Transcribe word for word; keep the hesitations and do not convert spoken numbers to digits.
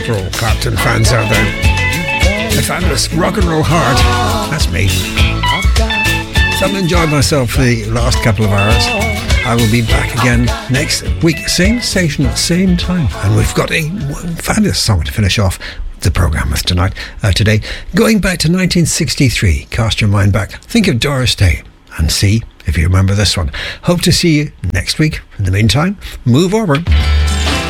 for all Clapton fans out there. The fabulous rock and roll heart. That's me. So I've enjoyed myself for the last couple of hours. I will be back again next week, same station, same time. And we've got a fabulous song to finish off the programme with tonight. Uh, today, going back to nineteen sixty-three. Cast your mind back. Think of Doris Day and see if you remember this one. Hope to see you next week. In the meantime, move over.